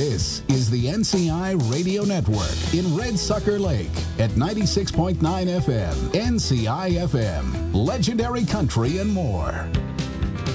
This is the NCI Radio Network in Red Sucker Lake at 96.9 FM, NCI FM, legendary country and more.